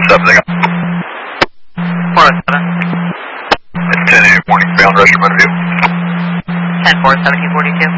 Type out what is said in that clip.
407, they got 407. It's 10 a.m. morning, bound rush, point of view. 10-4, 1742.